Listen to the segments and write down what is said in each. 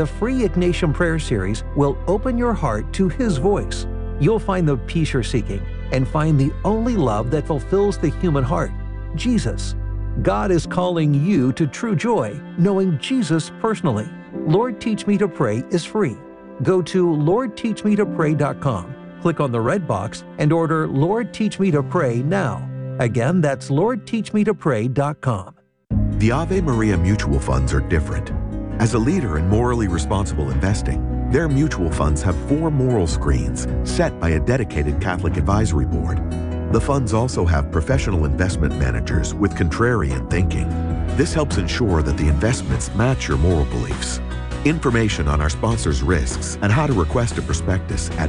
the free Ignatian Prayer Series will open your heart to His voice. You'll find the peace you're seeking and find the only love that fulfills the human heart, Jesus. God is calling you to true joy, knowing Jesus personally. Lord Teach Me to Pray is free. Go to LordTeachMeToPray.com, click on the red box, and order Lord Teach Me to Pray now. Again, that's LordTeachMeToPray.com. The Ave Maria mutual funds are different. As a leader in morally responsible investing, their mutual funds have 4 moral screens set by a dedicated Catholic advisory board. The funds also have professional investment managers with contrarian thinking. This helps ensure that the investments match your moral beliefs. Information on our sponsors' risks and how to request a prospectus at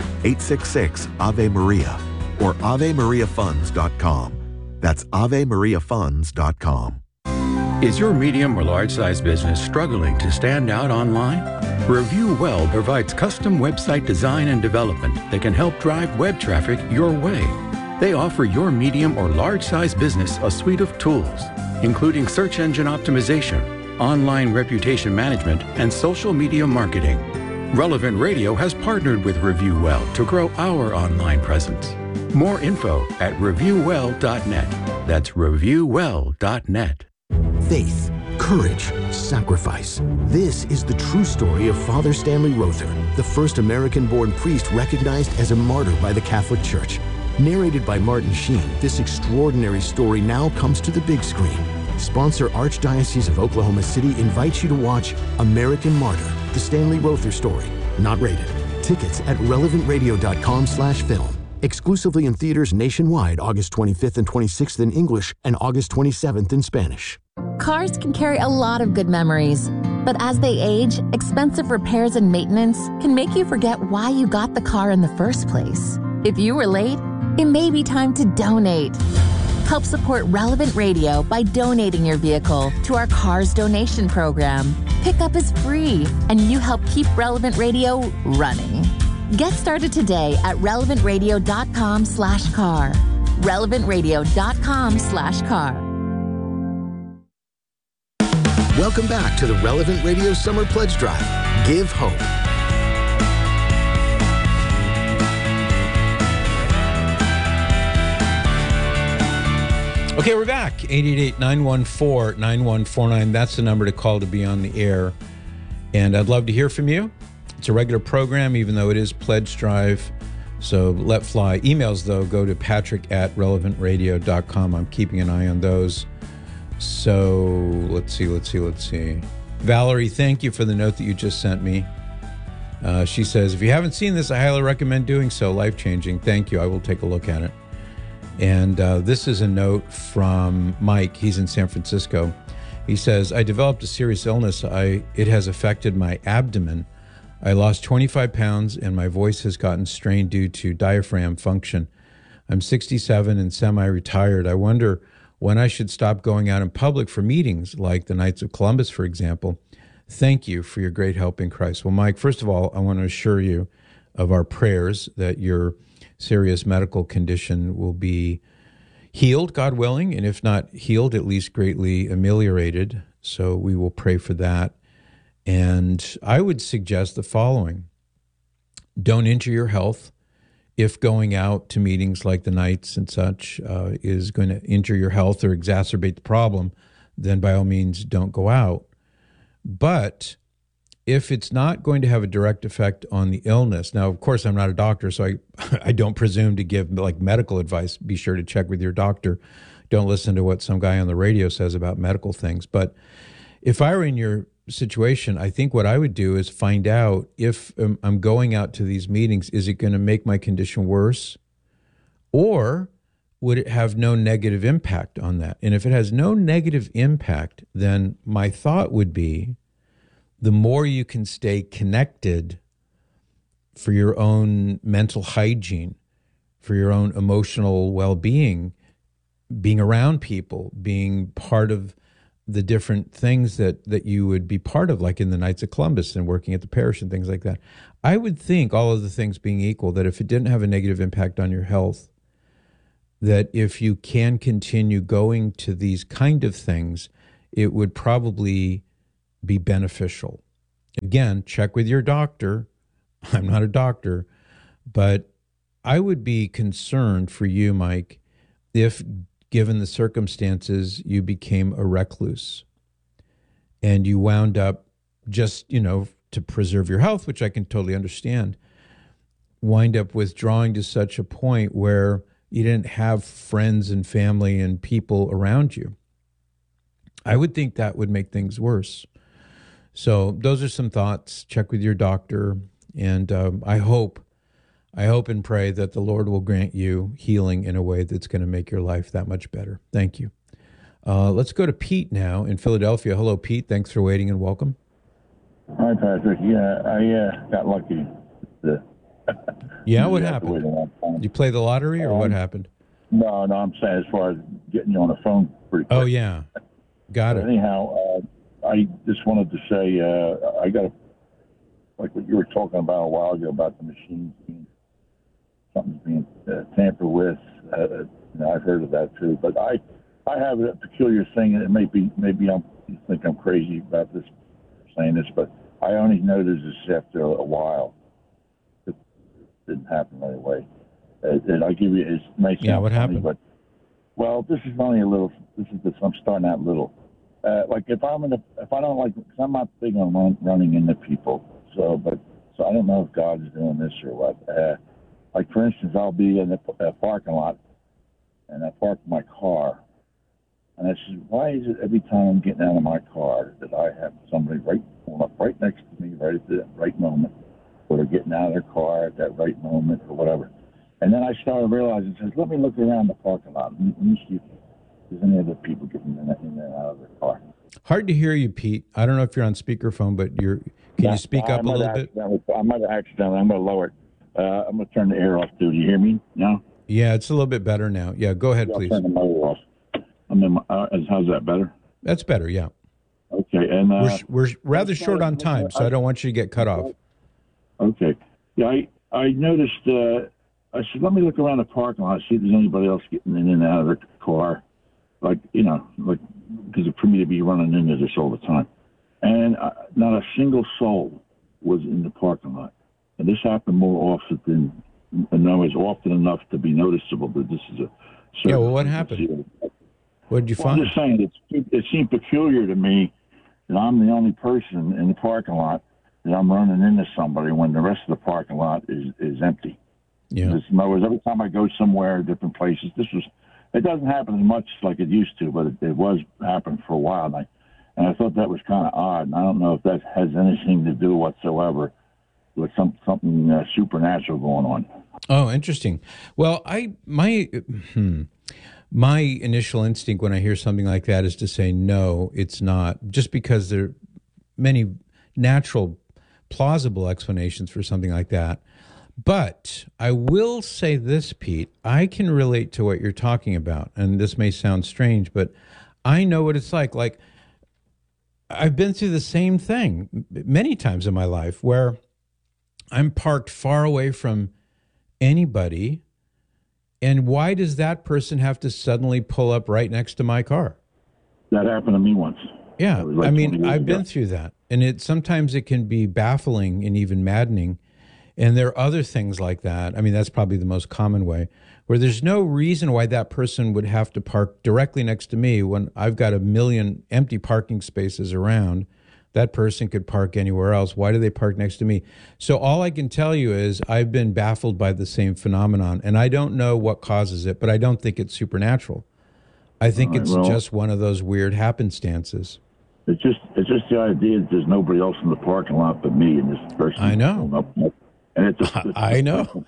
1-866-AVE-MARIA or AveMariaFunds.com. That's AveMariaFunds.com. Is your medium or large-size business struggling to stand out online? Review Well provides custom website design and development that can help drive web traffic your way. They offer your medium or large-size business a suite of tools, including search engine optimization, online reputation management, and social media marketing. Relevant Radio has partnered with Review Well to grow our online presence. More info at reviewwell.net. That's reviewwell.net. Faith, courage, sacrifice. This is the true story of Father Stanley Rother, the first American-born priest recognized as a martyr by the Catholic Church. Narrated by Martin Sheen, this extraordinary story now comes to the big screen. Sponsor Archdiocese of Oklahoma City invites you to watch American Martyr, the Stanley Rother story. Not rated. Tickets at relevantradio.com/film. Exclusively in theaters nationwide August 25th and 26th in English and August 27th in Spanish. Cars can carry a lot of good memories, but as they age, expensive repairs and maintenance can make you forget why you got the car in the first place. If you were late, it may be time to donate. Help support Relevant Radio by donating your vehicle to our Cars Donation Program. Pickup is free, and you help keep Relevant Radio running. Get started today at relevantradio.com/car. relevantradio.com/car. Welcome back to the Relevant Radio Summer Pledge Drive. Give hope. Okay, we're back. 888-914-9149. That's the number to call to be on the air. And I'd love to hear from you. It's a regular program, even though it is Pledge Drive. So let fly. Emails, though, go to patrick@relevantradio.com. I'm keeping an eye on those. So let's see. Valerie, thank you for the note that you just sent me. She says, if you haven't seen this, I highly recommend doing so. Life-changing. Thank you. I will take a look at it. And this is a note from Mike. He's in San Francisco. He says, I developed a serious illness. It has affected my abdomen. I lost 25 pounds and my voice has gotten strained due to diaphragm function. I'm 67 and semi-retired. I wonder when I should stop going out in public for meetings like the Knights of Columbus, for example. Thank you for your great help in Christ. Well, Mike, first of all, I want to assure you of our prayers that your serious medical condition will be healed, God willing, and if not healed, at least greatly ameliorated. So we will pray for that. And I would suggest the following. Don't injure your health. If going out to meetings like the Knights and such is going to injure your health or exacerbate the problem, then by all means don't go out. But if it's not going to have a direct effect on the illness, now, of course, I'm not a doctor, so I don't presume to give like medical advice. Be sure to check with your doctor. Don't listen to what some guy on the radio says about medical things. But if I were in your situation, I think what I would do is find out if I'm going out to these meetings, is it going to make my condition worse? Or would it have no negative impact on that? And if it has no negative impact, then my thought would be the more you can stay connected for your own mental hygiene, for your own emotional well-being, being around people, being part of the different things that you would be part of, like in the Knights of Columbus and working at the parish and things like that. I would think, all of the things being equal, that if it didn't have a negative impact on your health, that if you can continue going to these kind of things, it would probably be beneficial. Again, check with your doctor. I'm not a doctor, but I would be concerned for you, Mike, if given the circumstances you became a recluse and you wound up just, to preserve your health, which I can totally understand, wind up withdrawing to such a point where you didn't have friends and family and people around you. I would think that would make things worse. So those are some thoughts. Check with your doctor. And I hope and pray that the Lord will grant you healing in a way that's going to make your life that much better. Thank you. Let's go to Pete now in Philadelphia. Hello, Pete. Thanks for waiting and welcome. Hi, Patrick. Yeah, I got lucky. Yeah, what happened? Did you play the lottery or what happened? No, I'm saying as far as getting you on the phone pretty quick. Oh, yeah. Got it. Anyhow, I just wanted to say I got like what you were talking about a while ago about the machines something's being tampered with. I've heard of that too. But I have a peculiar thing, and maybe you think I'm crazy about this saying this, but I only noticed this after a while. It didn't happen right away. And I give you, it may sound what funny, happened? But well, this is only a little. I'm starting out little. Like if I don't like, because I'm not big on running into people. So I don't know if God's doing this or what. Like for instance, I'll be in a parking lot, and I park my car, and I said, why is it every time I'm getting out of my car that I have somebody pulling up right next to me right at the right moment, or they're getting out of their car at that right moment or whatever. And then I started realizing, says, let me look around the parking lot and see if there's any other people getting in and out of their car. Hard to hear you, Pete. I don't know if you're on speakerphone, but can you speak up a little bit? I might have accidentally. I'm going to lower it. I'm going to turn the air off, too. Do you hear me now? Yeah, it's a little bit better now. Yeah, go ahead, please. I'll turn the motor off. How's that better? That's better, yeah. Okay. And we're rather short on time, so I don't want you to get cut off. Okay. Yeah, I noticed, I said, let me look around the parking lot, see if there's anybody else getting in and out of their car. Because for me to be running into this all the time. And not a single soul was in the parking lot. And this happened more often often enough to be noticeable that this is a... Yeah, well, what happened? What did you find? I'm just saying, it seemed peculiar to me that I'm the only person in the parking lot that I'm running into somebody when the rest of the parking lot is empty. Yeah. In other words, every time I go somewhere, different places, it doesn't happen as much like it used to, but it was happening for a while. And I thought that was kind of odd. And I don't know if that has anything to do whatsoever with something supernatural going on. Oh, interesting. Well, my initial instinct when I hear something like that is to say, no, it's not, just because there are many natural, plausible explanations for something like that. But I will say this, Pete, I can relate to what you're talking about. And this may sound strange, but I know what it's like. Like, I've been through the same thing many times in my life where I'm parked far away from anybody. And why does that person have to suddenly pull up right next to my car? That happened to me once. Yeah. I mean, I've been through that. And sometimes it can be baffling and even maddening. And there are other things like that. I mean, that's probably the most common way, where there's no reason why that person would have to park directly next to me when I've got 1 million empty parking spaces around. That person could park anywhere else. Why do they park next to me? So all I can tell you is I've been baffled by the same phenomenon, and I don't know what causes it, but I don't think it's supernatural. I think it's just one of those weird happenstances. It's just the idea that there's nobody else in the parking lot but me and this person. I know. And I know.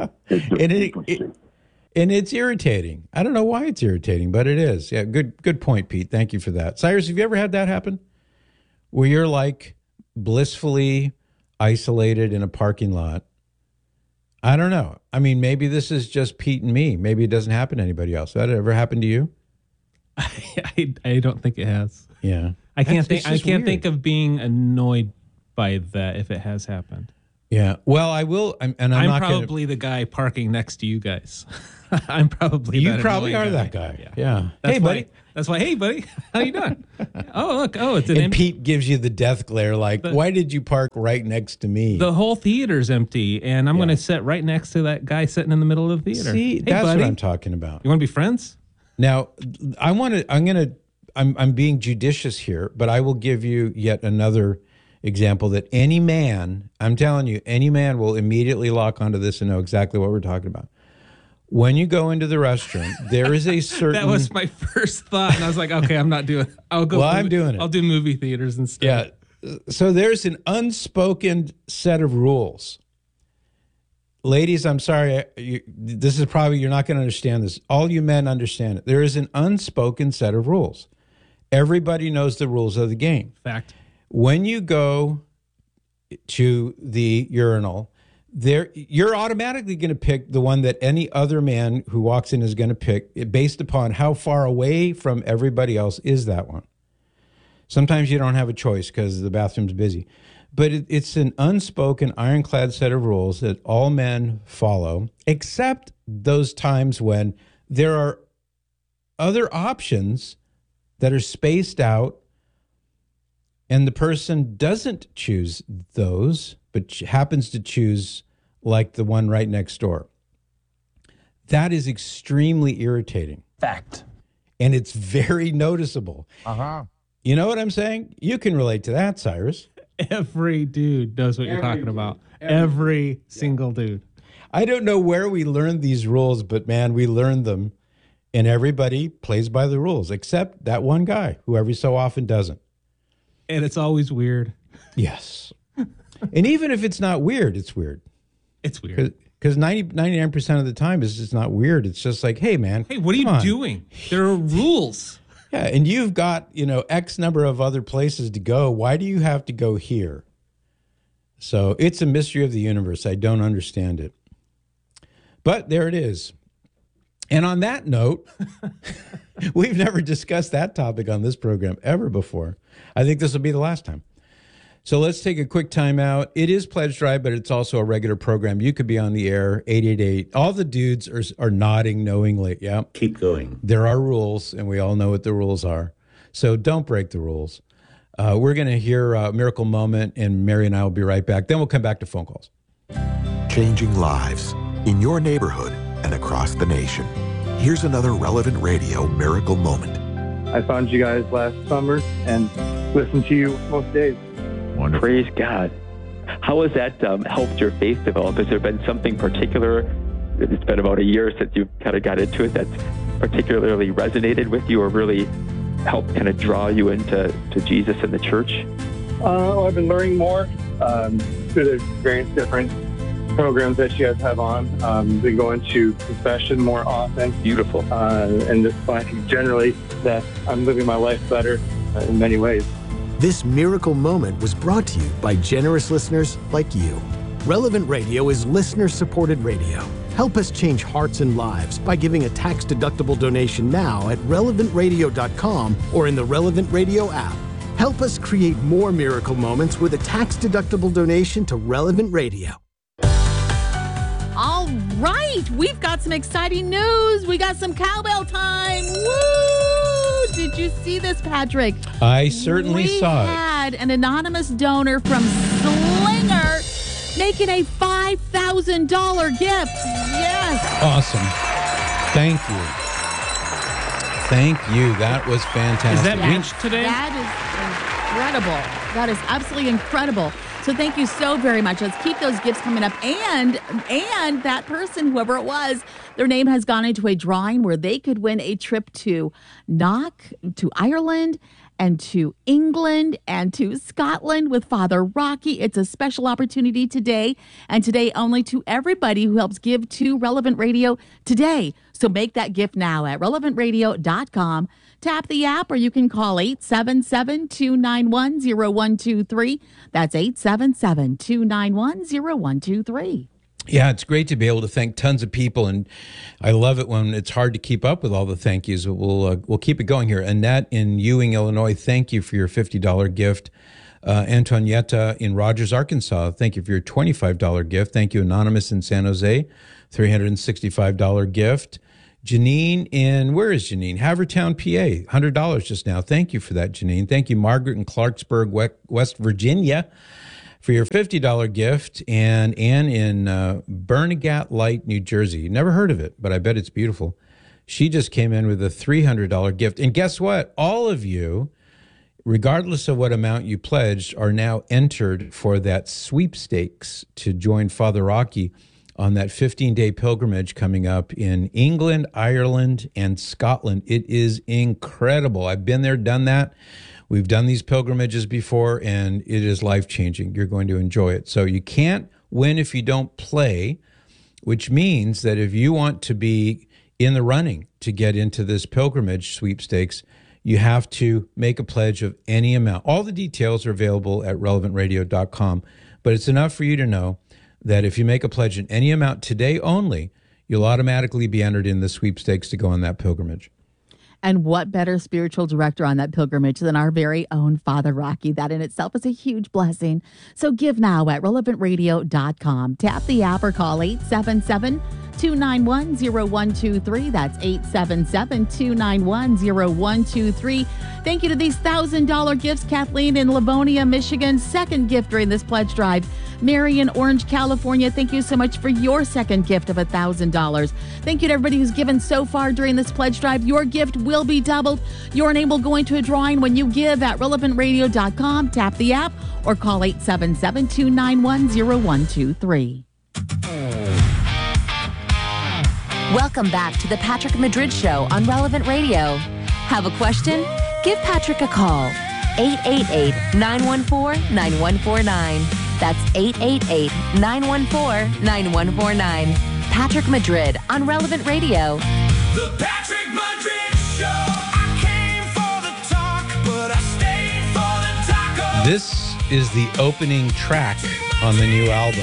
And it's irritating. I don't know why it's irritating, but it is. Yeah, good point, Pete. Thank you for that. Cyrus, have you ever had that happen? Where you're like blissfully isolated in a parking lot? I don't know. I mean, maybe this is just Pete and me. Maybe it doesn't happen to anybody else. That ever happened to you? I don't think it has. Yeah. I can't think of being annoyed by that if it has happened. Yeah. Well, I will. I'm not probably the guy parking next to you guys. I'm probably You that probably are annoying that guy. Yeah. That's Hey, why, buddy. That's why. Hey, buddy. How you doing? Oh, look. Oh, it's an And empty. Pete gives you the death glare, like, why did you park right next to me? The whole theater's empty, and I'm going to sit right next to that guy sitting in the middle of the theater. See, Hey, that's buddy. what I'm talking about. You want to be friends? Now, I'm being judicious here, but I will give you yet another example that any man, I'm telling you, any man will immediately lock onto this and know exactly what we're talking about. When you go into the restroom, there is a certain... That was my first thought, and I was like, okay, I'm not doing it. I'll go. Well, I'm doing it. I'll do movie theaters instead. Yeah. So there's an unspoken set of rules. Ladies, I'm sorry. This is probably, you're not going to understand this. All you men understand it. There is an unspoken set of rules. Everybody knows the rules of the game. Fact. When you go to the urinal, you're automatically going to pick the one that any other man who walks in is going to pick based upon how far away from everybody else is that one. Sometimes you don't have a choice because the bathroom's busy. But it's an unspoken, ironclad set of rules that all men follow, except those times when there are other options that are spaced out and the person doesn't choose those, but happens to choose like the one right next door. That is extremely irritating. Fact. And it's very noticeable. Uh-huh. You know what I'm saying? You can relate to that, Cyrus. Every dude knows what you're talking about. Every single dude. I don't know where we learned these rules, but man, we learned them. And everybody plays by the rules, except that one guy who every so often doesn't. And it's always weird. Yes. And even if it's not weird, it's weird. It's weird. Because 99% of the time it's just not weird. It's just like, hey, man. Hey, what are you doing? There are rules. Yeah, and you've got, X number of other places to go. Why do you have to go here? So it's a mystery of the universe. I don't understand it. But there it is. And on that note, we've never discussed that topic on this program ever before. I think this will be the last time. So let's take a quick time out. It is Pledge Drive, but it's also a regular program. You could be on the air, 888. All the dudes are nodding knowingly. Yeah. Keep going. There are rules, and we all know what the rules are. So don't break the rules. We're going to hear a Miracle Moment, and Mary and I will be right back. Then we'll come back to phone calls. Changing lives in your neighborhood and across the nation. Here's another Relevant Radio Miracle Moment. I found you guys last summer and listen to you most days. Wonderful. Praise God. How has that helped your faith develop? Has there been something particular? It's been about a year since you kind of got into it that's particularly resonated with you or really helped kind of draw you into Jesus and the church? I've been learning more through the various different programs that you guys have on. Been going to confession more often. Beautiful. And just finding generally that I'm living my life better in many ways. This Miracle Moment was brought to you by generous listeners like you. Relevant Radio is listener-supported radio. Help us change hearts and lives by giving a tax-deductible donation now at relevantradio.com or in the Relevant Radio app. Help us create more Miracle Moments with a tax-deductible donation to Relevant Radio. All right, we've got some exciting news. We got some cowbell time. Woo! Did you see this, Patrick? I certainly saw it. We had an anonymous donor from Slinger making a $5,000 gift. Yes. Awesome. Thank you. Thank you. That was fantastic. Is that reached today? That is incredible. That is absolutely incredible. So thank you so very much. Let's keep those gifts coming up. And that person, whoever it was, their name has gone into a drawing where they could win a trip to Knock, to Ireland, and to England, and to Scotland with Father Rocky. It's a special opportunity today, and today only to everybody who helps give to Relevant Radio today. So make that gift now at relevantradio.com. Tap the app, or you can call 877-291-0123. That's 877-291-0123. Yeah, it's great to be able to thank tons of people, and I love it when it's hard to keep up with all the thank yous. We'll keep it going here. Annette in Ewing, Illinois, thank you for your $50 gift. Antonietta in Rogers, Arkansas, thank you for your $25 gift. Thank you, Anonymous in San Jose, $365 gift. Janine in, where is Janine? Havertown, PA, $100 just now. Thank you for that, Janine. Thank you, Margaret in Clarksburg, West Virginia, for your $50 gift. And Ann in Bernegat Light, New Jersey. Never heard of it, but I bet it's beautiful. She just came in with a $300 gift. And guess what? All of you, regardless of what amount you pledged, are now entered for that sweepstakes to join Father Rocky on that 15-day pilgrimage coming up in England, Ireland, and Scotland. It is incredible. I've been there, done that. We've done these pilgrimages before, and it is life-changing. You're going to enjoy it. So you can't win if you don't play, which means that if you want to be in the running to get into this pilgrimage sweepstakes, you have to make a pledge of any amount. All the details are available at relevantradio.com, but it's enough for you to know that if you make a pledge in any amount today only, you'll automatically be entered in the sweepstakes to go on that pilgrimage. And what better spiritual director on that pilgrimage than our very own Father Rocky? That in itself is a huge blessing. So give now at relevantradio.com. Tap the app or call 877-291-0123. That's 877-291-0123. Thank you to these $1,000 gifts. Kathleen in Livonia, Michigan, second gift during this pledge drive. Mary in Orange, California, thank you so much for your second gift of $1,000. Thank you to everybody who's given so far during this pledge drive. Your gift will be doubled. You're enabled going to a drawing when you give at relevantradio.com. Tap the app or call 877-291-0123. Welcome back to the Patrick Madrid Show on Relevant Radio. Have a question? Give Patrick a call. 888-914-9149. That's 888-914-9149. Patrick Madrid on Relevant Radio. The Patrick Madrid Show. I came for the talk, but I stayed for the taco. This is the opening track on the new album,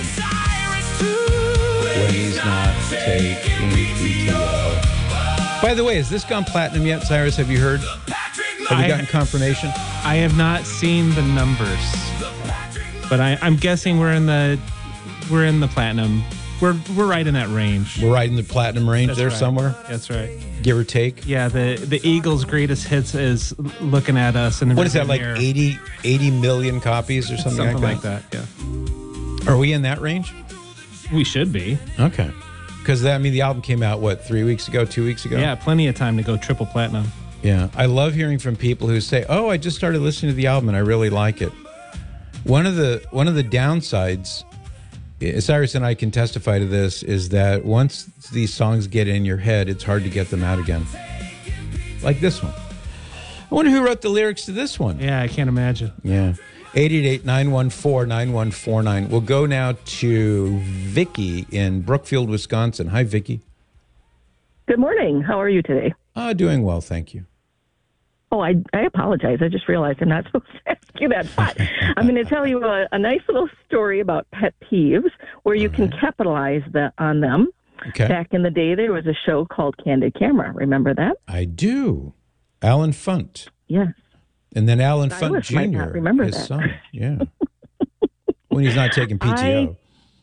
When He's Not Taking PTO. By the way, has this gone platinum yet, Cyrus? Have you heard? Have you gotten confirmation? I have not seen the numbers, but I'm guessing we're in the platinum. We're right in that range. We're right in the platinum range. That's there right. Somewhere. That's right. Give or take. Yeah, the Eagles' greatest hits is looking at us in the what is that, like mirror. 80 million copies or something like that? Yeah. Are we in that range? We should be. Okay. Because the album came out, 3 weeks ago, 2 weeks ago? Yeah, plenty of time to go triple platinum. Yeah, I love hearing from people who say, "Oh, I just started listening to the album and I really like it." One of the downsides, Cyrus and I can testify to this, is that once these songs get in your head, it's hard to get them out again. Like this one. I wonder who wrote the lyrics to this one. Yeah, I can't imagine. Yeah. 888-914-9149. We'll go now to Vicky in Brookfield, Wisconsin. Hi, Vicky. Good morning. How are you today? Doing well, thank you. Oh, I apologize. I just realized I'm not supposed to ask you that. But I'm going to tell you a nice little story about pet peeves where you can capitalize on them. Okay. Back in the day, there was a show called Candid Camera. Remember that? I do. Alan Funt. Yes. And then Alan Funt Jr., might not remember his that. son. Yeah. When he's not taking PTO.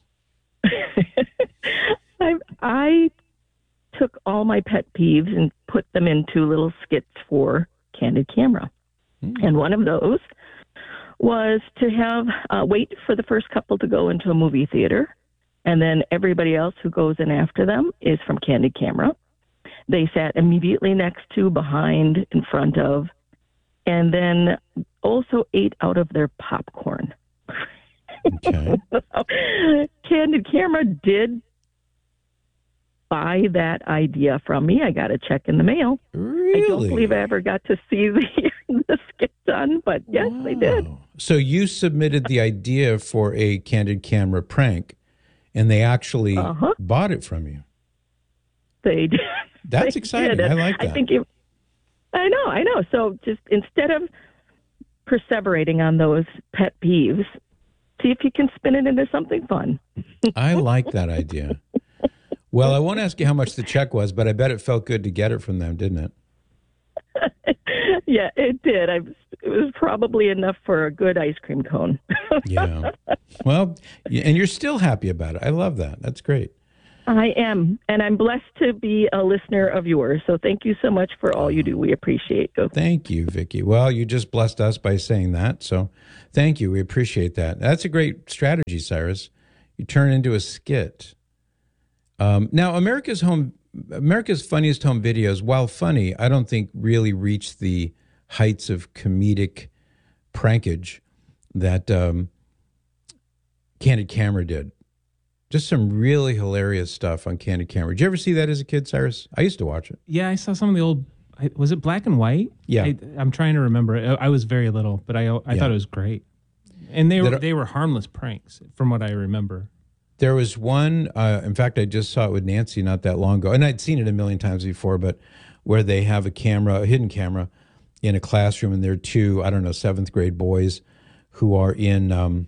I took all my pet peeves and put them into little skits for Candid Camera. And one of those was to have wait for the first couple to go into a movie theater, and then everybody else who goes in after them is from Candid Camera. They sat immediately next to, behind, in front of, and then also ate out of their popcorn. Okay. Candid Camera did buy that idea from me. I got a check in the mail. Really? I don't believe I ever got to see the skit done, but yes, they did. So you submitted the idea for a Candid Camera prank, and they actually bought it from you. They did. That's They exciting. did. I like that. I know. So just instead of perseverating on those pet peeves, see if you can spin it into something fun. I like that idea. Well, I won't ask you how much the check was, but I bet it felt good to get it from them, didn't it? Yeah, it did. probably enough for a good ice cream cone. Yeah. Well, and you're still happy about it. I love that. That's great. I am, and I'm blessed to be a listener of yours. So thank you so much for all you do. We appreciate you. Thank you, Vicki. Well, you just blessed us by saying that. So thank you. We appreciate that. That's a great strategy, Cyrus. You turn into a skit. Now, America's Funniest Home Videos, while funny, I don't think really reached the heights of comedic prankage that Candid Camera did. Just some really hilarious stuff on Candid Camera. Did you ever see that as a kid, Cyrus? I used to watch it. Yeah, I saw some of the old. Was it black and white? Yeah. I'm trying to remember. I was very little, but I thought it was great. And they were harmless pranks, from what I remember. There was one, in fact, I just saw it with Nancy not that long ago, and I'd seen it a million times before, but where they have a hidden camera in a classroom, and there are two, 7th grade boys who are in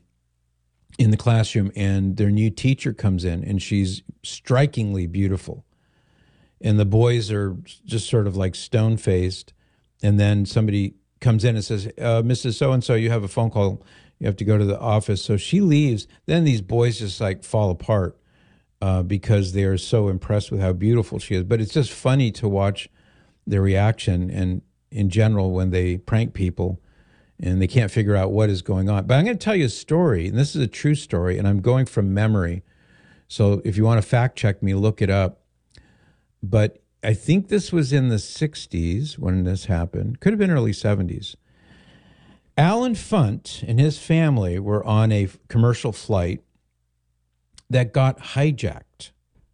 the classroom, and their new teacher comes in, and she's strikingly beautiful. And the boys are just sort of like stone-faced, and then somebody comes in and says, Mrs. So-and-so, you have a phone call. You have to go to the office. So she leaves. Then these boys just like fall apart because they are so impressed with how beautiful she is. But it's just funny to watch their reaction, and in general, when they prank people and they can't figure out what is going on. But I'm going to tell you a story, and this is a true story, and I'm going from memory. So if you want to fact check me, look it up. But I think this was in the 60s when this happened. Could have been early 70s. Alan Funt and his family were on a commercial flight that got hijacked.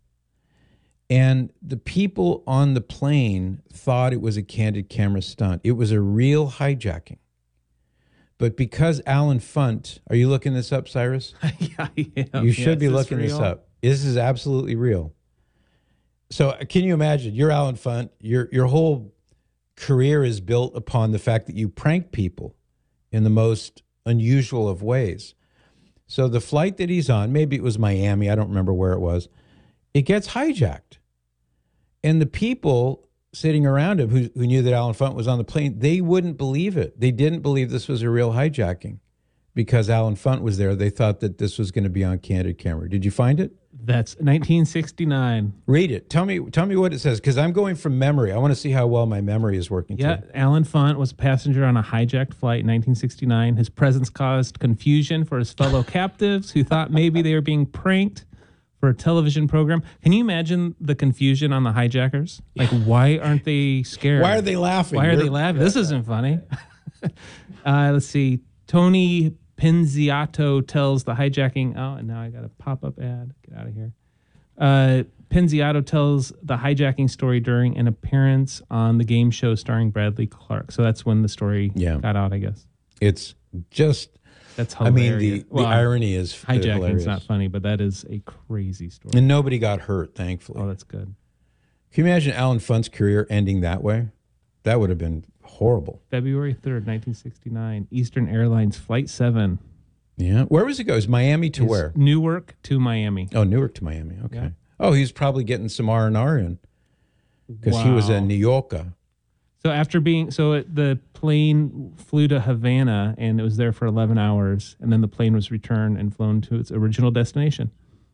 And the people on the plane thought it was a Candid Camera stunt. It was a real hijacking. But because Alan Funt, are you looking this up, Cyrus? Yeah, I am. You should be looking this up. This is absolutely real. So can you imagine? You're Alan Funt. Your whole career is built upon the fact that you prank people in the most unusual of ways. So the flight that he's on, maybe it was Miami, I don't remember where it was, it gets hijacked. And the people sitting around him who knew that Alan Funt was on the plane, they wouldn't believe it. They didn't believe this was a real hijacking because Alan Funt was there. They thought that this was going to be on Candid Camera. Did you find it? That's 1969. Read it. Tell me what it says, because I'm going from memory. I want to see how well my memory is working. Yeah, today. Alan Funt was a passenger on a hijacked flight in 1969. His presence caused confusion for his fellow captives who thought maybe they were being pranked for a television program. Can you imagine the confusion on the hijackers? Like, why aren't they scared? Why are they laughing? Why are they laughing? This isn't funny. Let's see. Tony Penziato tells the hijacking. Oh, and now I got a pop-up ad. Get out of here. Penziato tells the hijacking story during an appearance on the game show starring Bradley Clark. So that's when the story got out, I guess. It's just... That's hilarious. I mean, the irony is hijacking's not funny, but that is a crazy story. And nobody got hurt, thankfully. Oh, that's good. Can you imagine Alan Funt's career ending that way? That would have been horrible. February 3rd, 1969, Eastern Airlines Flight 7. Yeah. Where was it go? It was Miami to where? Newark to Miami. Oh, Newark to Miami. Okay. Yeah. Oh, he was probably getting some R&R in because he was a New Yorker. So the plane flew to Havana and it was there for 11 hours, and then the plane was returned and flown to its original destination.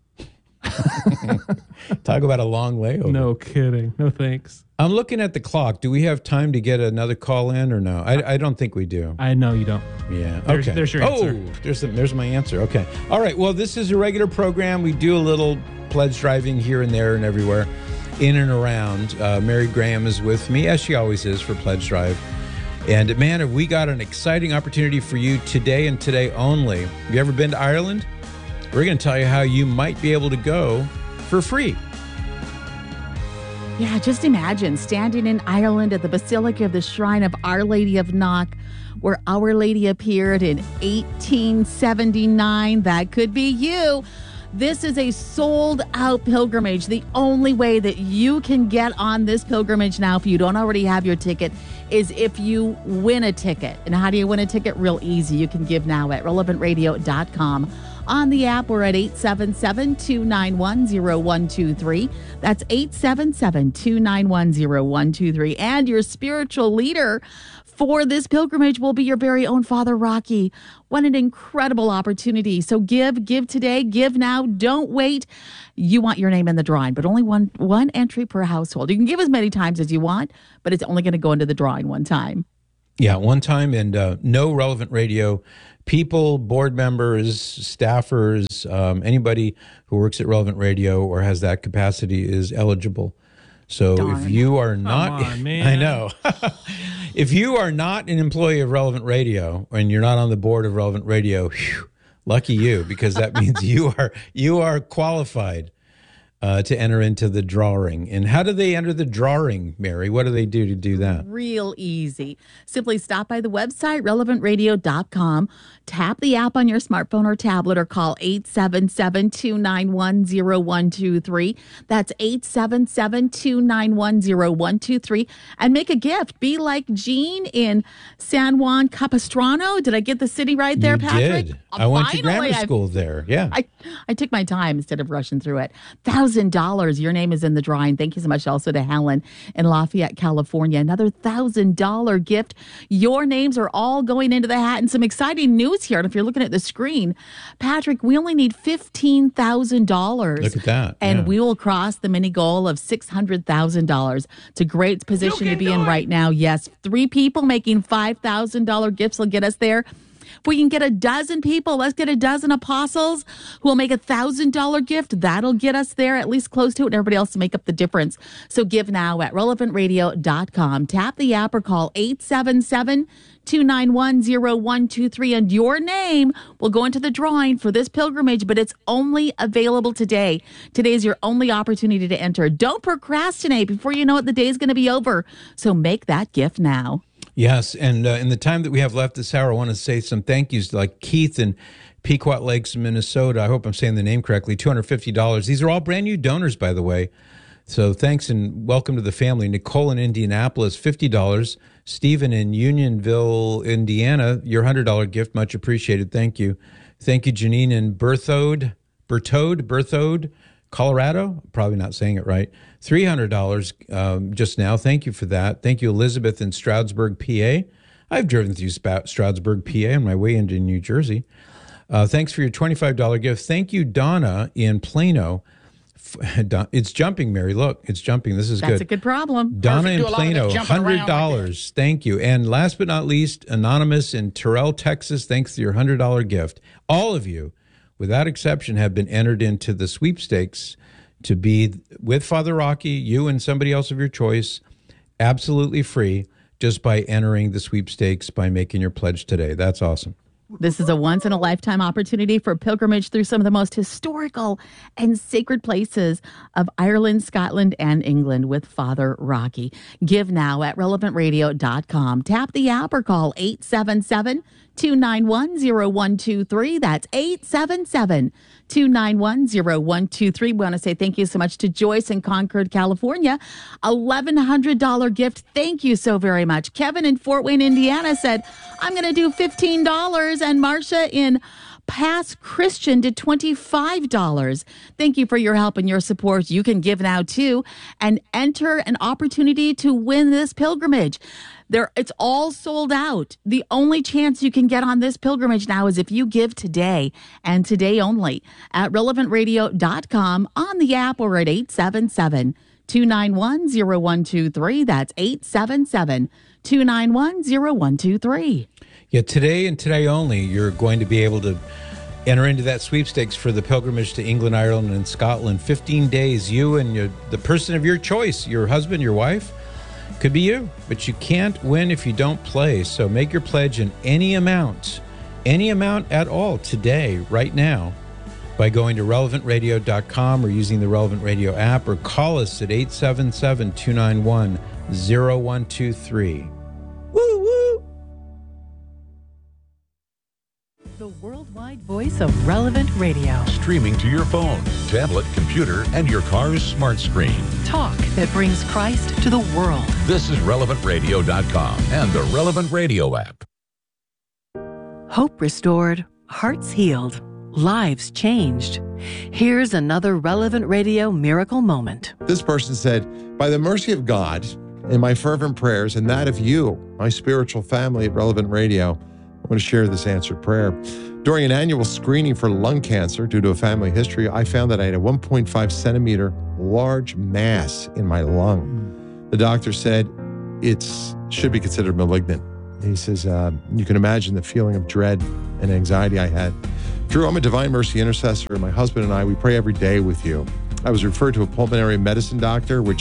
Talk about a long layover. No kidding. No thanks. I'm looking at the clock. Do we have time to get another call in or no? I don't think we do. I know you don't. Yeah. Okay. There's your answer. Oh, there's my answer. Okay. All right. Well, this is a regular program. We do a little pledge driving here and there and everywhere, in and around. Mary Graham is with me, as she always is, for Pledge Drive. And man, have we got an exciting opportunity for you today and today only. Have you ever been to Ireland? We're going to tell you how you might be able to go for free. Yeah, just imagine standing in Ireland at the Basilica of the Shrine of Our Lady of Knock, where Our Lady appeared in 1879. That could be you. This is a sold-out pilgrimage. The only way that you can get on this pilgrimage now, if you don't already have your ticket, is if you win a ticket. And how do you win a ticket? Real easy. You can give now at relevantradio.com. On the app, we're at 877-291-0123. That's 877-291-0123. And your spiritual leader, for this pilgrimage will be your very own Father Rocky. What an incredible opportunity. So give today, give now, don't wait. You want your name in the drawing, but only one entry per household. You can give as many times as you want, but it's only going to go into the drawing one time. Yeah, one time, and no Relevant Radio people, board members, staffers, anybody who works at Relevant Radio or has that capacity is eligible. So Darn. if you are not, on, man. I know, if you are not an employee of Relevant Radio and you're not on the board of Relevant Radio, whew, lucky you, because that means you are qualified to enter into the drawing. And how do they enter the drawing, Mary? What do they do to do that? Real easy. Simply stop by the website, relevantradio.com, tap the app on your smartphone or tablet, or call 877-291-0123. That's 877-291-0123. And make a gift. Be like Jean in San Juan Capistrano. Did I get the city right there, You Patrick? did. I went to Finally, grammar school there. Yeah. I took my time instead of rushing through it. $1,000. Your name is in the drawing. Thank you so much also to Helen in Lafayette, California. Another $1,000 gift. Your names are all going into the hat. And some exciting news here. And if you're looking at the screen, Patrick, we only need $15,000. Look at that. And yeah. we will cross the mini goal of $600,000. It's a great position to be in right now. Yes, 3 people making $5,000 gifts will get us there. If we can get a dozen people, let's get a dozen apostles who will make $1,000 gift. That'll get us there, at least close to it, and everybody else to make up the difference. So give now at relevantradio.com. Tap the app or call 877-291-0123, and your name will go into the drawing for this pilgrimage, but it's only available today. Today is your only opportunity to enter. Don't procrastinate. Before you know it, the day is going to be over. So make that gift now. Yes, and in the time that we have left this hour, I want to say some thank yous to like Keith in Pequot Lakes, Minnesota. I hope I'm saying the name correctly. $250. These are all brand new donors, by the way. So thanks and welcome to the family. Nicole in Indianapolis, $50. Stephen in Unionville, Indiana, your $100 gift, much appreciated. Thank you. Thank you, Janine in Berthoud, Colorado. Probably not saying it right. $300 just now. Thank you for that. Thank you, Elizabeth in Stroudsburg, PA. I've driven through Stroudsburg, PA on my way into New Jersey. Thanks for your $25 gift. Thank you, Donna in Plano. It's jumping, Mary. Look, it's jumping. This is good. That's a good problem. Donna in Plano, $100. Thank you. And last but not least, Anonymous in Terrell, Texas. Thanks for your $100 gift. All of you, without exception, have been entered into the sweepstakes to be with Father Rocky, you and somebody else of your choice, absolutely free, just by entering the sweepstakes by making your pledge today. That's awesome. This is a once-in-a-lifetime opportunity for pilgrimage through some of the most historical and sacred places of Ireland, Scotland, and England with Father Rocky. Give now at relevantradio.com. Tap the app or call 877-291-0123. That's 877-291-0123. We want to say thank you so much to Joyce in Concord, California. $1,100 gift. Thank you so very much. Kevin in Fort Wayne, Indiana said, I'm going to do $15. And Marcia in Pass Christian did $25. Thank you for your help and your support. You can give now too and enter an opportunity to win this pilgrimage. It's all sold out. The only chance you can get on this pilgrimage now is if you give today and today only at relevantradio.com, on the app, or at 877-291-0123. That's 877-291-0123. Yeah, today and today only, you're going to be able to enter into that sweepstakes for the pilgrimage to England, Ireland, and Scotland. 15 days, you and the person of your choice, your husband, your wife, could be you, but you can't win if you don't play. So make your pledge in any amount at all today, right now, by going to relevantradio.com or using the Relevant Radio app, or call us at 877-291-0123. Woo, woo! The worldwide voice of Relevant Radio. Streaming to your phone, tablet, computer, and your car's smart screen. Talk that brings Christ to the world. This is relevantradio.com and the Relevant Radio app. Hope restored, hearts healed, lives changed. Here's another Relevant Radio miracle moment. This person said, by the mercy of God, in my fervent prayers and that of you, my spiritual family at Relevant Radio, I want to share this answered prayer. During an annual screening for lung cancer due to a family history, I found that I had a 1.5 centimeter large mass in my lung. The doctor said it should be considered malignant. He says, you can imagine the feeling of dread and anxiety I had. Drew, I'm a Divine Mercy intercessor, and my husband and I, we pray every day with you. I was referred to a pulmonary medicine doctor, which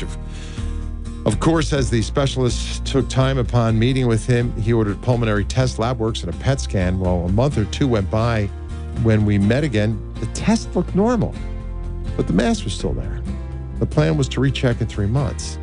of course, as the specialist took time upon meeting with him, he ordered pulmonary test, lab works, and a PET scan. Well, a month or two went by. When we met again, the test looked normal, but the mass was still there. The plan was to recheck in 3 months.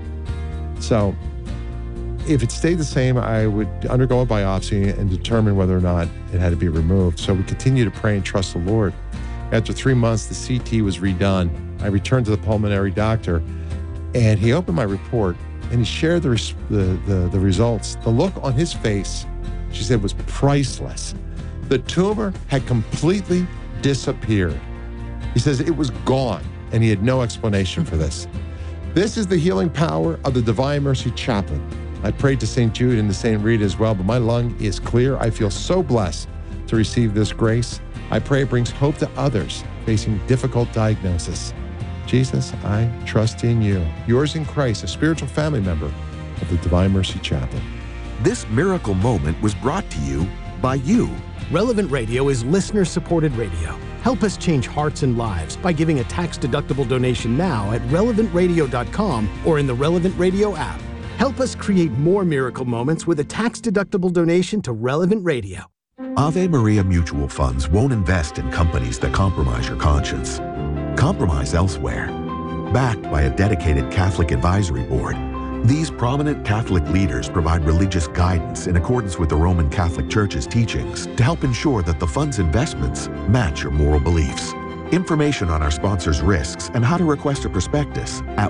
So if it stayed the same, I would undergo a biopsy and determine whether or not it had to be removed. So we continue to pray and trust the Lord. After 3 months, the CT was redone. I returned to the pulmonary doctor, and he opened my report, and he shared the results. The look on his face, she said, was priceless. The tumor had completely disappeared. He says it was gone, and he had no explanation for this. This is the healing power of the Divine Mercy Chaplain. I prayed to St. Jude and to St. Rita as well, but my lung is clear. I feel so blessed to receive this grace. I pray it brings hope to others facing difficult diagnosis. Jesus, I trust in you. Yours in Christ, a spiritual family member of the Divine Mercy Chaplain. This miracle moment was brought to you by you. Relevant Radio is listener-supported radio. Help us change hearts and lives by giving a tax-deductible donation now at relevantradio.com or in the Relevant Radio app. Help us create more miracle moments with a tax-deductible donation to Relevant Radio. Ave Maria Mutual Funds won't invest in companies that compromise your conscience. Compromise elsewhere. Backed by a dedicated Catholic advisory board, these prominent Catholic leaders provide religious guidance in accordance with the Roman Catholic Church's teachings to help ensure that the fund's investments match your moral beliefs. Information on our sponsors' risks and how to request a prospectus at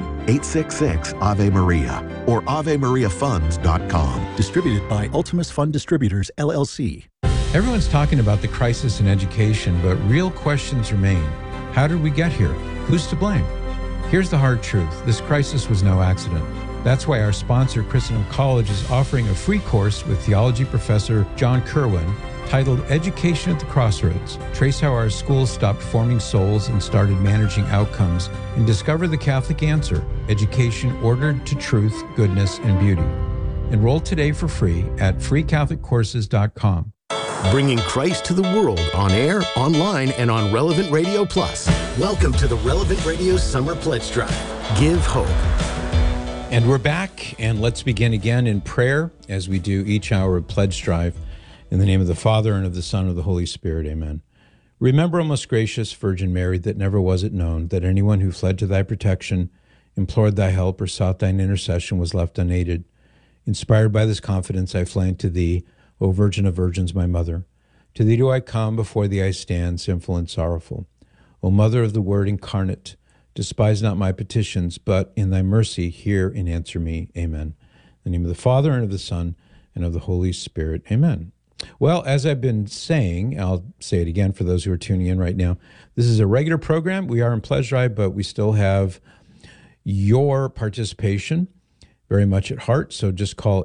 1-866-AVE-MARIA or AveMariaFunds.com. Distributed by Ultimus Fund Distributors, LLC. Everyone's talking about the crisis in education, but real questions remain. How did we get here? Who's to blame? Here's the hard truth. This crisis was no accident. That's why our sponsor, Christendom College, is offering a free course with theology professor John Kerwin titled Education at the Crossroads. Trace how our schools stopped forming souls and started managing outcomes, and discover the Catholic answer, education ordered to truth, goodness, and beauty. Enroll today for free at freecatholiccourses.com. Bringing Christ to the world on air, online, and on Relevant Radio Plus. Welcome to the Relevant Radio Summer Pledge Drive. Give hope. And we're back, and let's begin again in prayer as we do each hour of Pledge Drive. In the name of the Father, and of the Son, and of the Holy Spirit, amen. Remember, O most gracious Virgin Mary, that never was it known that anyone who fled to thy protection, implored thy help, or sought thine intercession was left unaided. Inspired by this confidence, I fly unto thee, O Virgin of Virgins, my Mother. To thee do I come, before thee I stand, sinful and sorrowful. O Mother of the Word incarnate, despise not my petitions, but in thy mercy hear and answer me. Amen. In the name of the Father, and of the Son, and of the Holy Spirit. Amen. Well, as I've been saying, I'll say it again for those who are tuning in right now, this is a regular program. We are in Pledge Drive, but we still have your participation very much at heart. So just call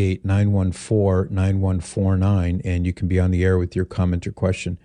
888-914-9149, and you can be on the air with your comment or question,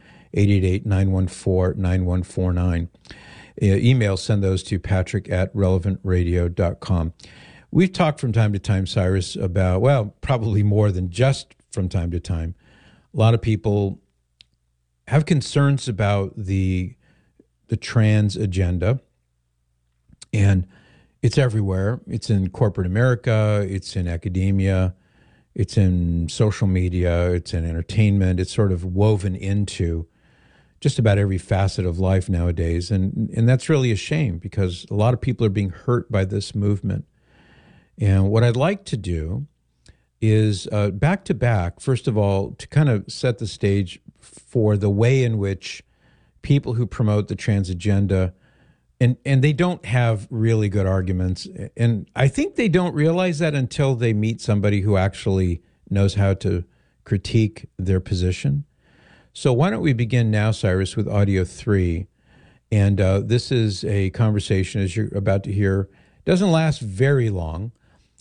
888-914-9149. Email, send those to patrick@relevantradio.com. We've talked from time to time, Cyrus, about, well, probably more than just from time to time. A lot of people have concerns about the trans agenda, and it's everywhere. It's in corporate America, it's in academia, it's in social media, it's in entertainment. It's sort of woven into just about every facet of life nowadays, and that's really a shame because a lot of people are being hurt by this movement. And what I'd like to do is back to back, first of all, to kind of set the stage for the way in which people who promote the trans agenda, and they don't have really good arguments, and I think they don't realize that until they meet somebody who actually knows how to critique their position. So why don't we begin now, Cyrus, with audio 3, and this is a conversation, as you're about to hear, doesn't last very long.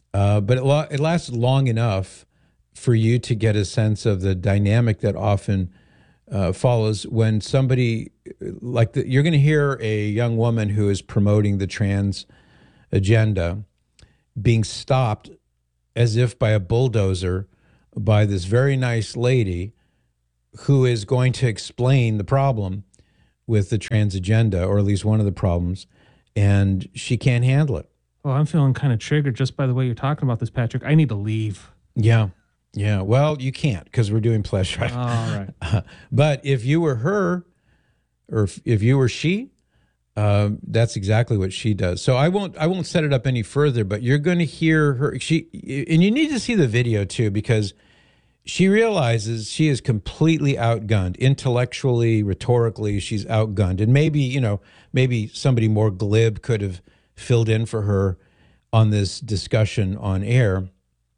But it lasted long enough for you to get a sense of the dynamic that often follows when somebody you're going to hear a young woman who is promoting the trans agenda being stopped as if by a bulldozer by this very nice lady who is going to explain the problem with the trans agenda, or at least one of the problems, and she can't handle it. Well, I'm feeling kind of triggered just by the way you're talking about this, Patrick. I need to leave. Yeah. Well, you can't because we're doing Pleasure. All right. But if you were her, or if you were she, that's exactly what she does. So I won't set it up any further. But you're going to hear her. And you need to see the video too, because she realizes she is completely outgunned intellectually, rhetorically. She's outgunned, and maybe somebody more glib could have filled in for her on this discussion on air.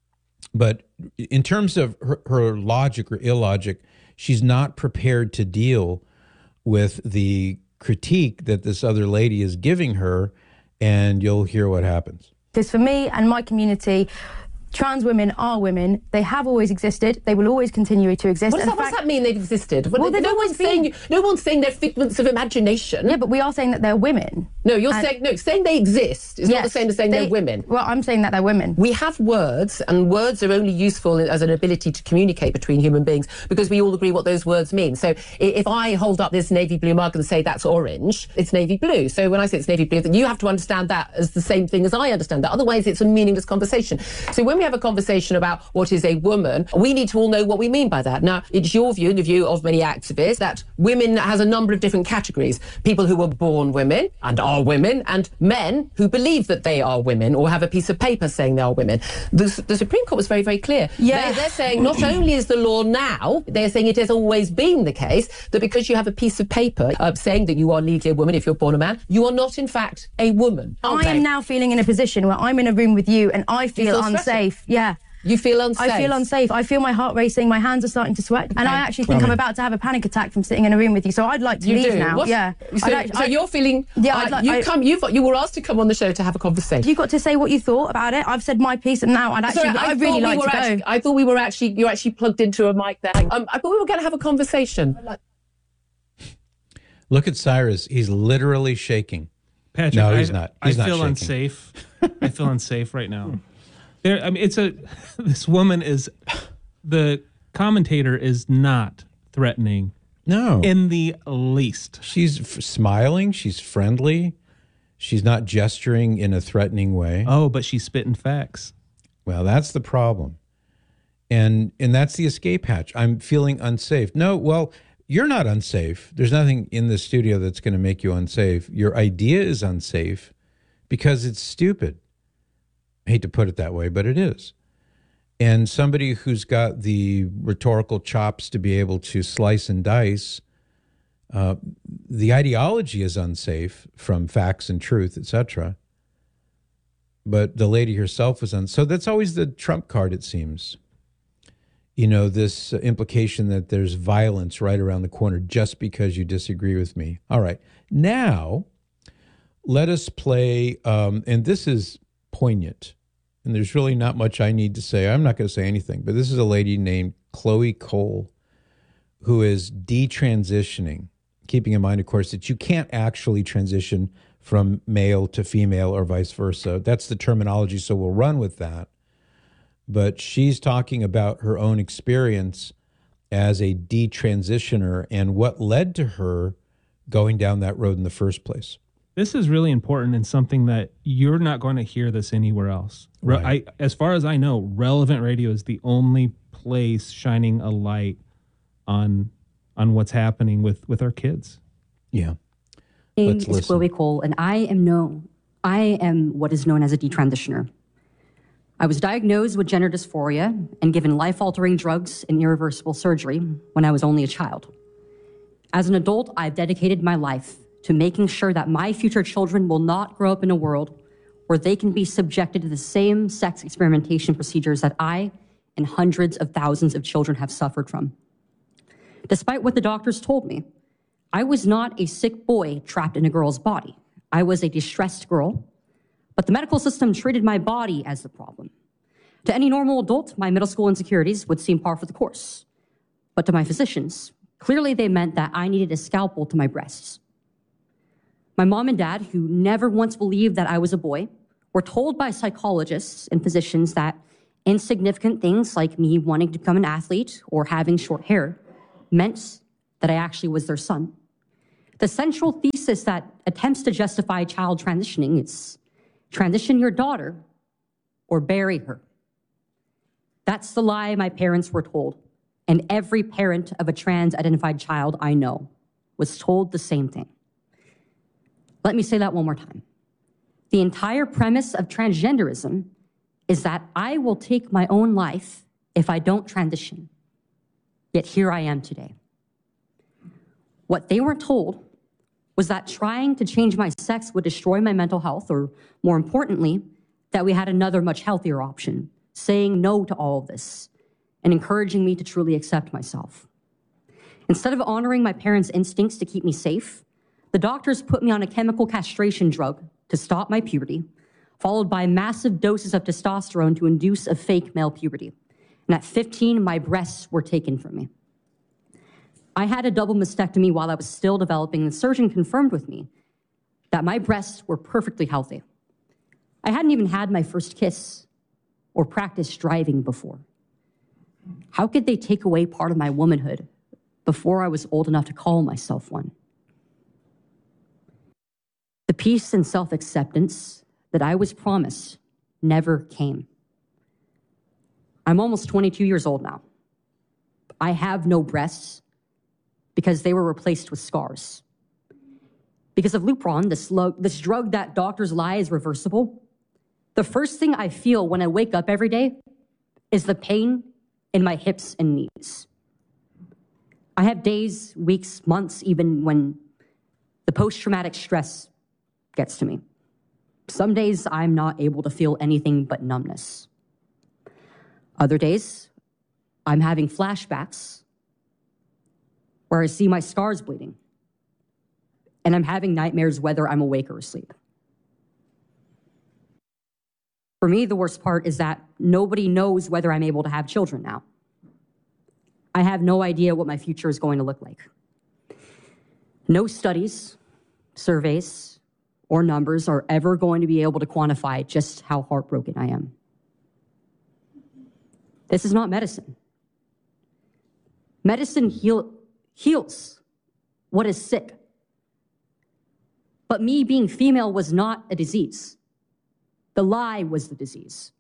But in terms of her logic or illogic, she's not prepared to deal with the critique that this other lady is giving her, and you'll hear what happens. Because for me and my community, trans women are women. They have always existed. They will always continue to exist. What does that mean, they've existed? Well, no one's saying they're figments of imagination. Yeah, but we are saying that they're women. No, saying they exist is not the same as saying they're women. Well, I'm saying that they're women. We have words, and words are only useful as an ability to communicate between human beings because we all agree what those words mean. So if I hold up this navy blue mug and say that's orange, it's navy blue. So when I say it's navy blue, then you have to understand that as the same thing as I understand that. Otherwise, it's a meaningless conversation. So when we have a conversation about what is a woman, we need to all know what we mean by that. Now, it's your view and the view of many activists that women has a number of different categories. People who were born women and are women, and men who believe that they are women or have a piece of paper saying they are women. The Supreme Court was very, very clear. Yeah. They're saying not only is the law now, they're saying it has always been the case that because you have a piece of paper saying that you are legally a woman if you're born a man, you are not in fact a woman. I am now feeling in a position where I'm in a room with you and I feel unsafe. Yeah. You feel unsafe? I feel unsafe. I feel my heart racing. My hands are starting to sweat. And I actually think I'm about to have a panic attack from sitting in a room with you. So I'd like to leave now. Yeah. So you're feeling... Yeah, you were asked to come on the show to have a conversation. You got to say what you thought about it. I've said my piece, and now I'd really like to go. I thought you were actually plugged into a mic there. I thought we were going to have a conversation. Look at Cyrus. He's literally shaking. Patrick, no, he's not. He's not feel shaking. Unsafe. I feel unsafe right now. This woman is, the commentator is not threatening. No. In the least. She's smiling. She's friendly. She's not gesturing in a threatening way. Oh, but she's spitting facts. Well, that's the problem. And that's the escape hatch. I'm feeling unsafe. No, well, you're not unsafe. There's nothing in the studio that's going to make you unsafe. Your idea is unsafe because it's stupid. I hate to put it that way, but it is. And somebody who's got the rhetorical chops to be able to slice and dice, the ideology is unsafe from facts and truth, etc. But the lady herself was so that's always the trump card, it seems. You know, this implication that there's violence right around the corner just because you disagree with me. All right. Now, let us play, and this is poignant, and there's really not much I need to say. I'm not going to say anything, but this is a lady named Chloe Cole who is detransitioning, keeping in mind, of course, that you can't actually transition from male to female or vice versa. That's the terminology, so we'll run with that. But she's talking about her own experience as a detransitioner and what led to her going down that road in the first place. This is really important and something that you're not going to hear this anywhere else. Right. As far as I know, Relevant Radio is the only place shining a light on what's happening with our kids. Yeah. My name is Chloe Cole, and I am what is known as a detransitioner. I was diagnosed with gender dysphoria and given life-altering drugs and irreversible surgery when I was only a child. As an adult, I've dedicated my life to making sure that my future children will not grow up in a world where they can be subjected to the same sex experimentation procedures that I and hundreds of thousands of children have suffered from. Despite what the doctors told me, I was not a sick boy trapped in a girl's body. I was a distressed girl, but the medical system treated my body as the problem. To any normal adult, my middle school insecurities would seem par for the course. But to my physicians, clearly they meant that I needed a scalpel to my breasts. My mom and dad, who never once believed that I was a boy, were told by psychologists and physicians that insignificant things like me wanting to become an athlete or having short hair meant that I actually was their son. The central thesis that attempts to justify child transitioning is transition your daughter or bury her. That's the lie my parents were told, and every parent of a trans-identified child I know was told the same thing. Let me say that one more time. The entire premise of transgenderism is that I will take my own life if I don't transition. Yet here I am today. What they weren't told was that trying to change my sex would destroy my mental health, or more importantly, that we had another much healthier option, saying no to all of this and encouraging me to truly accept myself. Instead of honoring my parents' instincts to keep me safe, the doctors put me on a chemical castration drug to stop my puberty, followed by massive doses of testosterone to induce a fake male puberty. And at 15, my breasts were taken from me. I had a double mastectomy while I was still developing, and the surgeon confirmed with me that my breasts were perfectly healthy. I hadn't even had my first kiss or practiced driving before. How could they take away part of my womanhood before I was old enough to call myself one? The peace and self-acceptance that I was promised never came. I'm almost 22 years old now. I have no breasts because they were replaced with scars. Because of Lupron, this drug that doctors lie is reversible, the first thing I feel when I wake up every day is the pain in my hips and knees. I have days, weeks, months, even when the post-traumatic stress gets to me. Some days I'm not able to feel anything but numbness. Other days, I'm having flashbacks where I see my scars bleeding, and I'm having nightmares whether I'm awake or asleep. For me, the worst part is that nobody knows whether I'm able to have children now. I have no idea what my future is going to look like. No studies, surveys, or numbers are ever going to be able to quantify just how heartbroken I am. This is not medicine. Medicine heals what is sick. But me being female was not a disease. The lie was the disease.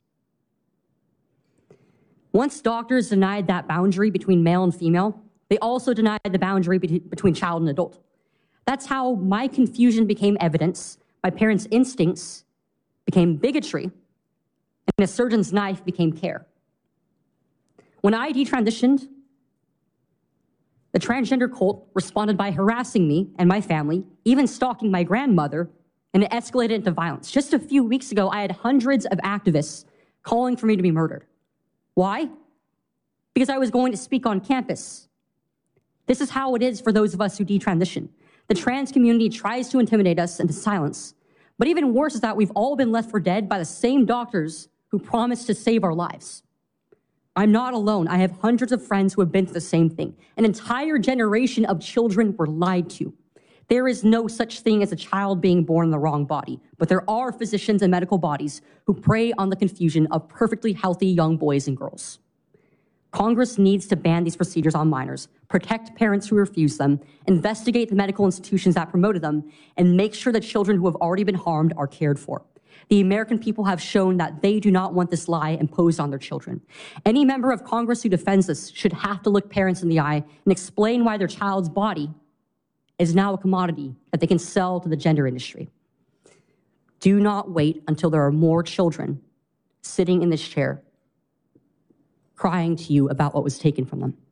Once doctors denied that boundary between male and female, they also denied the boundary between child and adult. That's how my confusion became evidence, my parents' instincts became bigotry, and a surgeon's knife became care. When I detransitioned, the transgender cult responded by harassing me and my family, even stalking my grandmother, and it escalated into violence. Just a few weeks ago, I had hundreds of activists calling for me to be murdered. Why? Because I was going to speak on campus. This is how it is for those of us who detransition. The trans community tries to intimidate us into silence. But even worse is that we've all been left for dead by the same doctors who promised to save our lives. I'm not alone. I have hundreds of friends who have been through the same thing. An entire generation of children were lied to. There is no such thing as a child being born in the wrong body, but there are physicians and medical bodies who prey on the confusion of perfectly healthy young boys and girls. Congress needs to ban these procedures on minors, protect parents who refuse them, investigate the medical institutions that promoted them, and make sure that children who have already been harmed are cared for. The American people have shown that they do not want this lie imposed on their children. Any member of Congress who defends this should have to look parents in the eye and explain why their child's body is now a commodity that they can sell to the gender industry. Do not wait until there are more children sitting in this chair crying to you about what was taken from them.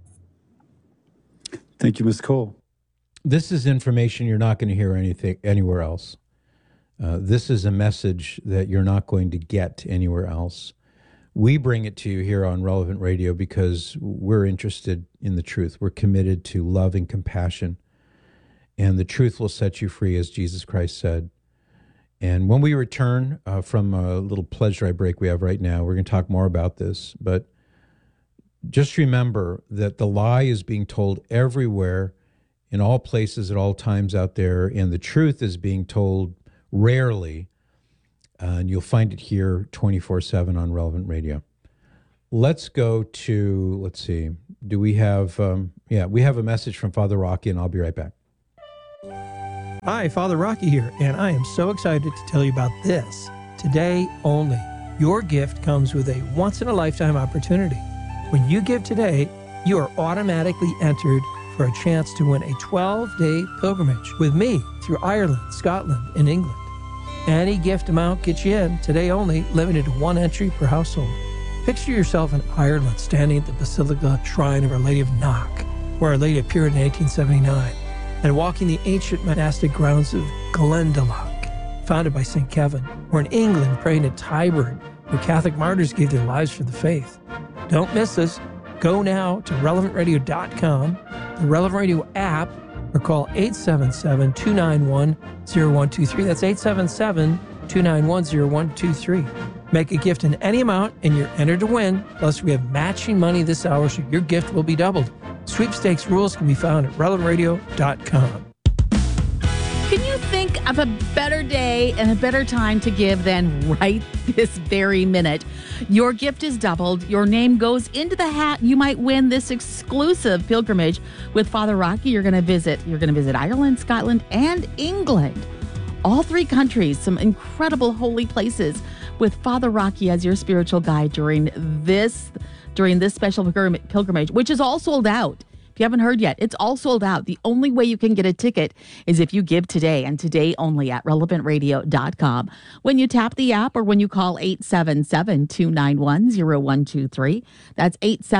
Thank you, Ms. Cole. This is information you're not going to hear anywhere else. This is a message that you're not going to get anywhere else. We bring it to you here on Relevant Radio because we're interested in the truth. We're committed to love and compassion, and the truth will set you free, as Jesus Christ said. And when we return from a little pledge drive break we have right now, we're going to talk more about this. But just remember that the lie is being told everywhere, in all places, at all times out there, and the truth is being told rarely. And you'll find it here 24/7 on Relevant Radio. Let's go to, let's see, do we have, we have a message from Father Rocky, and I'll be right back. Hi, Father Rocky here, and I am so excited to tell you about this. Today only. Your gift comes with a once-in-a-lifetime opportunity. When you give today, you are automatically entered for a chance to win a 12-day pilgrimage with me through Ireland, Scotland, and England. Any gift amount gets you in, today only, limited to one entry per household. Picture yourself in Ireland standing at the Basilica Shrine of Our Lady of Knock, where Our Lady appeared in 1879, and walking the ancient monastic grounds of Glendalough, founded by St. Kevin, or in England praying at Tyburn, where Catholic martyrs gave their lives for the faith. Don't miss us. Go now to relevantradio.com, the Relevant Radio app, or call 877-291-0123. That's 877-291-0123. Make a gift in any amount and you're entered to win. Plus, we have matching money this hour, so your gift will be doubled. Sweepstakes rules can be found at relevantradio.com. Can you think of a better day and a better time to give than right this very minute? Your gift is doubled. Your name goes into the hat. You might win this exclusive pilgrimage with Father Rocky. You're going to visit Ireland, Scotland, and England. All three countries, some incredible holy places with Father Rocky as your spiritual guide during this special pilgrimage, which is all sold out. If you haven't heard yet, it's all sold out. The only way you can get a ticket is if you give today, and today only at relevantradio.com. When you tap the app or when you call 877-291-0123. That's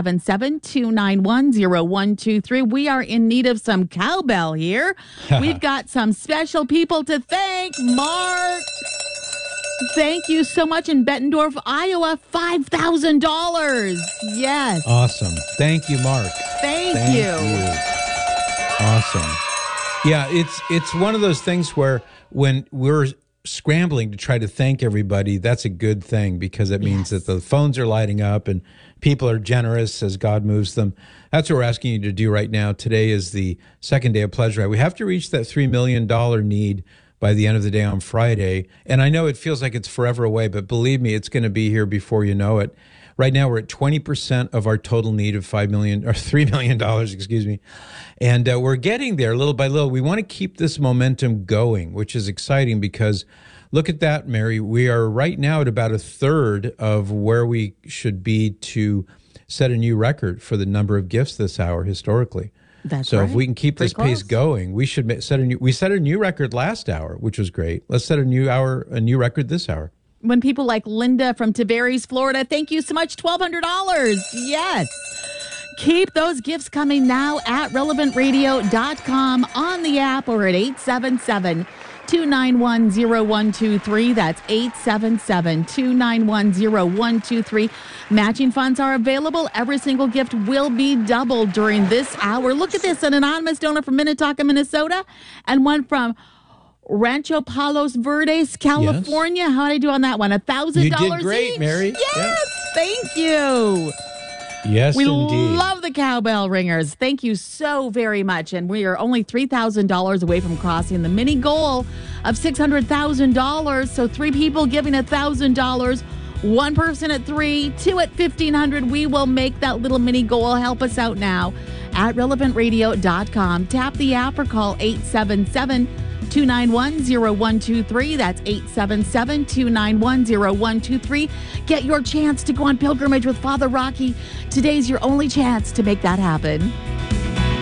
877-291-0123. We are in need of some cowbell here. We've got some special people to thank. Mark, thank you so much in Bettendorf, Iowa, $5,000. Yes. Awesome. Thank you, Mark. Thank you. Awesome. Yeah, it's one of those things where when we're scrambling to try to thank everybody, that's a good thing, because it means that the phones are lighting up and people are generous as God moves them. That's what we're asking you to do right now. Today is the second day of Pledge Drive. We have to reach that $3 million need by the end of the day on Friday. And I know it feels like it's forever away, but believe me, it's going to be here before you know it. Right now, we're at 20% of our total need of $3 million, excuse me. And we're getting there little by little. We want to keep this momentum going, which is exciting because look at that, Mary. We are right now at about a third of where we should be to set a new record for the number of gifts this hour historically. That's so right. If we can keep this pace going, we should set a new record last hour, which was great. Let's set a new record this hour. When people like Linda from Tavares, Florida, thank you so much, $1,200. Yes. Keep those gifts coming now at relevantradio.com, on the app, or at 877-291-0123. That's 877-291-0123. Matching funds are available. Every single gift will be doubled during this hour. Look at this, an anonymous donor from Minnetonka, Minnesota, and one from Rancho Palos Verdes, California. Yes. How did I do on that one? $1,000 You did great, each. Mary. Yes, thank you. Yes, we indeed. love the cowbell ringers. Thank you so very much. And we are only $3,000 away from crossing the mini goal of $600,000. So 3 people giving $1,000, 1 person at 3, 2 at $1,500. We will make that little mini goal. Help us out now at relevantradio.com. Tap the app or call 877-291-0123. That's 877-291-0123. Get your chance to go on pilgrimage with Father Rocky. Today's your only chance to make that happen.